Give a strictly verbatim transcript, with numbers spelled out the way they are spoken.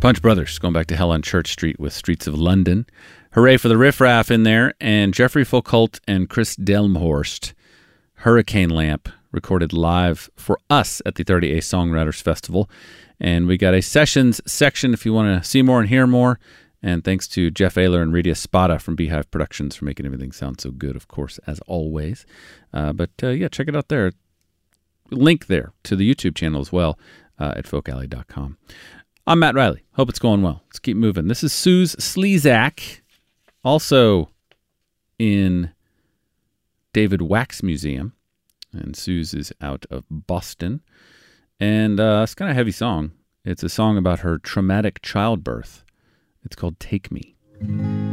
Punch Brothers, going back to Hell on Church Street with Streets of London. Hooray for the Riff Raff in there. And Jeffrey Foucault and Chris Delmhorst, Hurricane Lamp, recorded live for us at the thirty A Songwriters Festival. And we got a sessions section if you want to see more and hear more. And thanks to Jeff Ayler and Redia Spada from Beehive Productions for making everything sound so good, of course, as always. Uh, but uh, yeah, check it out there. Link there to the YouTube channel as well uh, at folk alley dot com. I'm Matt Riley. Hope it's going well. Let's keep moving. This is Suze Slezak, also in David Wax Museum. And Suze is out of Boston. And uh, it's kind of a heavy song. It's a song about her traumatic childbirth. It's called Take Me.